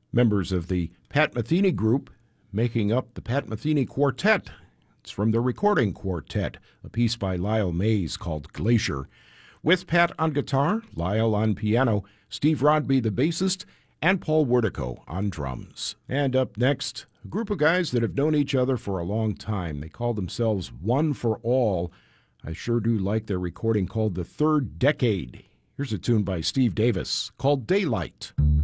Members of the Pat Metheny Group making up the Pat Metheny Quartet. It's from the Recording Quartet, a piece by Lyle Mays called Glacier. With Pat on guitar, Lyle on piano, Steve Rodby the bassist, and Paul Wertico on drums. And up next, a group of guys that have known each other for a long time. They call themselves One for All. I sure do like their recording called The Third Decade. Here's a tune by Steve Davis called Daylight.